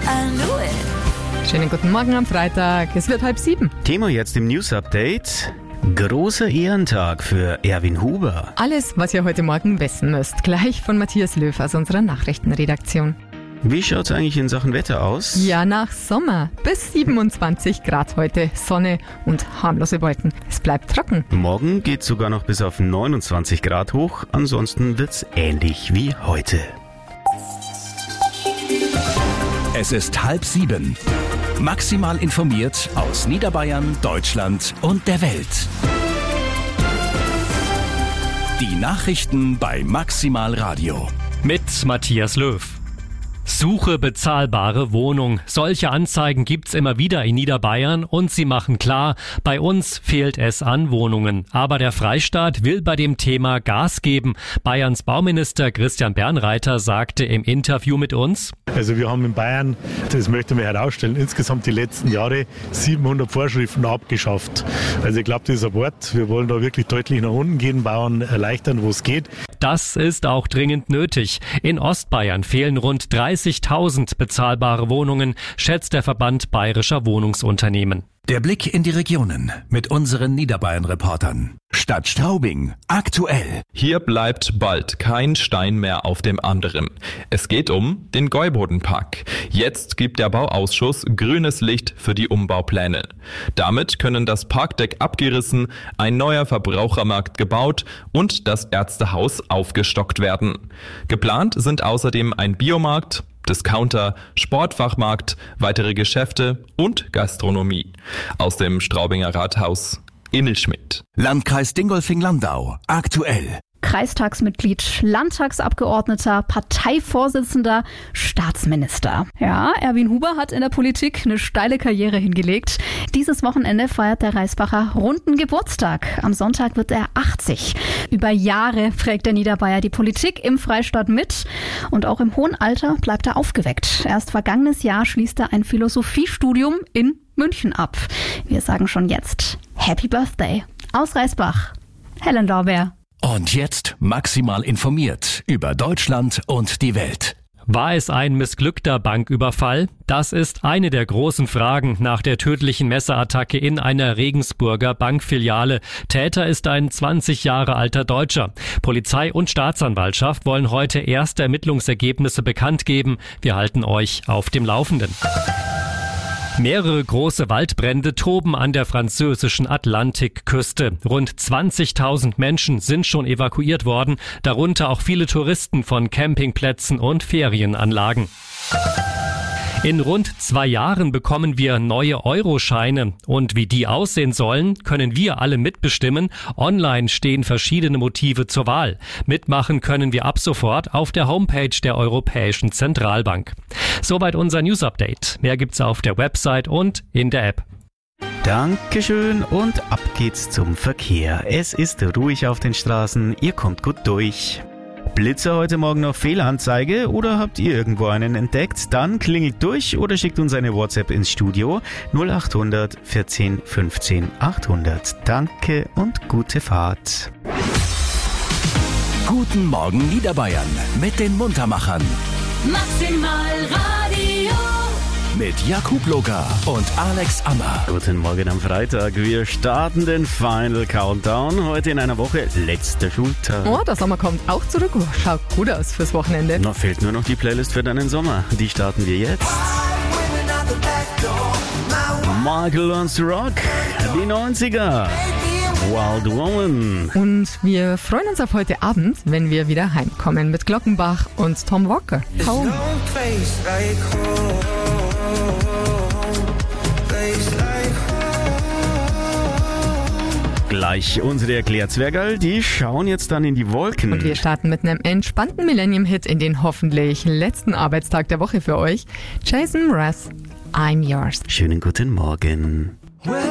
I knew it. Schönen guten Morgen am Freitag. Es wird 6:30. Thema jetzt im News-Update. Großer Ehrentag für Erwin Huber. Alles, was ihr heute Morgen wissen müsst, gleich von Matthias Löw aus unserer Nachrichtenredaktion. Wie schaut's eigentlich in Sachen Wetter aus? Ja, nach Sommer. Bis 27 Grad heute. Sonne und harmlose Wolken. Es bleibt trocken. Morgen geht's sogar noch bis auf 29 Grad hoch. Ansonsten wird's ähnlich wie heute. Es ist 6:30. Maximal informiert aus Niederbayern, Deutschland und der Welt. Die Nachrichten bei Maximal Radio. Mit Matthias Löw. Suche bezahlbare Wohnung. Solche Anzeigen gibt's immer wieder in Niederbayern und sie machen klar, bei uns fehlt es an Wohnungen. Aber der Freistaat will bei dem Thema Gas geben. Bayerns Bauminister Christian Bernreiter sagte im Interview mit uns: Also wir haben in Bayern, das möchte man herausstellen, insgesamt die letzten Jahre 700 Vorschriften abgeschafft. Also ich glaube, das ist ein Wort. Wir wollen da wirklich deutlich nach unten gehen, Bauern erleichtern, wo es geht. Das ist auch dringend nötig. In Ostbayern fehlen rund 30.000 bezahlbare Wohnungen, schätzt der Verband bayerischer Wohnungsunternehmen. Der Blick in die Regionen mit unseren Niederbayern-Reportern. Stadt Straubing, aktuell. Hier bleibt bald kein Stein mehr auf dem anderen. Es geht um den Gäubodenpark. Jetzt gibt der Bauausschuss grünes Licht für die Umbaupläne. Damit können das Parkdeck abgerissen, ein neuer Verbrauchermarkt gebaut und das Ärztehaus aufgestockt werden. Geplant sind außerdem ein Biomarkt, Discounter, Sportfachmarkt, weitere Geschäfte und Gastronomie. Aus dem Straubinger Rathaus, Emil Schmidt. Landkreis Dingolfing-Landau, aktuell. Kreistagsmitglied, Landtagsabgeordneter, Parteivorsitzender, Staatsminister. Ja, Erwin Huber hat in der Politik eine steile Karriere hingelegt. Dieses Wochenende feiert der Reisbacher runden Geburtstag. Am Sonntag wird er 80. Über Jahre prägt der Niederbayer die Politik im Freistaat mit. Und auch im hohen Alter bleibt er aufgeweckt. Erst vergangenes Jahr schließt er ein Philosophiestudium in München ab. Wir sagen schon jetzt Happy Birthday. Aus Reisbach, Helen Lorbeer. Und jetzt maximal informiert über Deutschland und die Welt. War es ein missglückter Banküberfall? Das ist eine der großen Fragen nach der tödlichen Messerattacke in einer Regensburger Bankfiliale. Täter ist ein 20 Jahre alter Deutscher. Polizei und Staatsanwaltschaft wollen heute erste Ermittlungsergebnisse bekannt geben. Wir halten euch auf dem Laufenden. Mehrere große Waldbrände toben an der französischen Atlantikküste. Rund 20.000 Menschen sind schon evakuiert worden, darunter auch viele Touristen von Campingplätzen und Ferienanlagen. In rund 2 Jahren bekommen wir neue Euroscheine. Und wie die aussehen sollen, können wir alle mitbestimmen. Online stehen verschiedene Motive zur Wahl. Mitmachen können wir ab sofort auf der Homepage der Europäischen Zentralbank. Soweit unser News-Update. Mehr gibt's auf der Website und in der App. Dankeschön und ab geht's zum Verkehr. Es ist ruhig auf den Straßen, ihr kommt gut durch. Blitzer heute Morgen noch Fehlanzeige oder habt ihr irgendwo einen entdeckt? Dann klingelt durch oder schickt uns eine WhatsApp ins Studio 0800 14 15 800. Danke und gute Fahrt. Guten Morgen Niederbayern mit den Muntermachern. Maximal Radio. Mit Jakub Loga und Alex Ammer. Guten Morgen am Freitag. Wir starten den Final Countdown. Heute in einer Woche letzter Schultag. Oh, der Sommer kommt auch zurück. Oh, schaut gut aus fürs Wochenende. Noch fehlt nur noch die Playlist für deinen Sommer. Die starten wir jetzt. Michael Learns to Rock, die 90er. Wild Woman. Und wir freuen uns auf heute Abend, wenn wir wieder heimkommen mit Glockenbach und Tom Walker. Home. Gleich unsere Erklärzwergerl, die schauen jetzt dann in die Wolken. Und wir starten mit einem entspannten Millennium-Hit in den hoffentlich letzten Arbeitstag der Woche für euch. Jason Mraz, I'm Yours. Schönen guten Morgen.